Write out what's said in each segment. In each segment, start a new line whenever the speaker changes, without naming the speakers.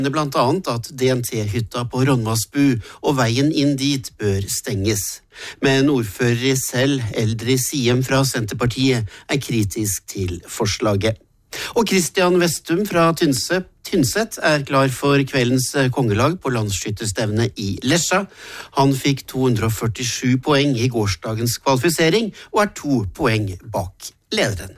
Blant annet at DNT-hytta på Ronvassbu og veien inn dit bør stenges. Men ordfører i selv, Eldrid Siem fra Senterpartiet, kritisk til forslaget. Og Christian Vestum fra Tynset klar for kveldens kongelag på landsskytterstevne i Lesja. Han fikk 247 poeng i gårsdagens kvalifisering og 2 poeng bak lederen.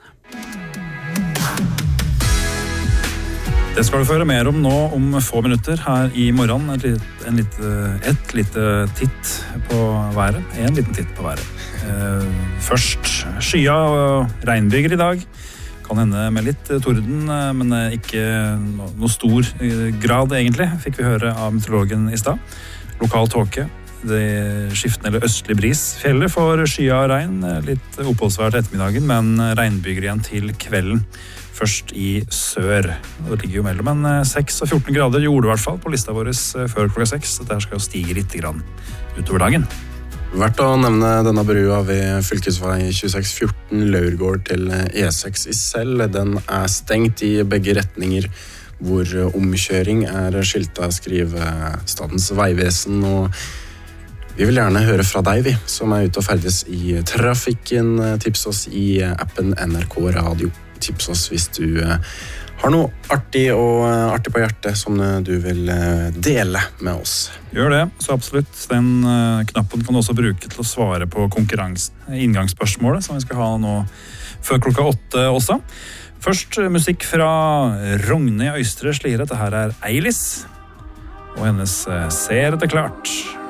Det skal du få høre mer om nå om få minutter her i morgen. Et lite titt på været. En liten titt på været. Først skya og regnbyger i dag. Kan hende med litt torden, men ikke noe stor grad egentlig, fikk vi høre av meteorologen i stad. Lokal tåke, det skiftende eller østlig bris. Fjellet får skya og regn, litt oppholdsvært ettermiddagen, men regnbyger igjen til kvelden. Først i sør. Det ligger jo mellom 6 og 14 grader jord i hvert fall på lista vår før klokka 6. Dette skal jo stige litt grann utover dagen.
Verdt å nevne denne brua ved fylkesvei 2614 Laurgård til E6 i Sel. Den stengt i begge retninger, hvor omkjøring skilta skriver Statens vegvesen. Og vi vil gjerne høre fra deg, vi, som ute og ferdes i trafikken. Tips oss i appen NRK Radio. Tips oss hvis du har noe artig på hjertet som du vil dele med oss.
Gjør det, så absolutt. Den knappen kan du også bruke til å svare på inngangsspørsmålet som vi skal ha nå før klokka 8 også. Først musikk fra Rogne Øystre Slire. Dette her Eilis og hennes Ser det klart.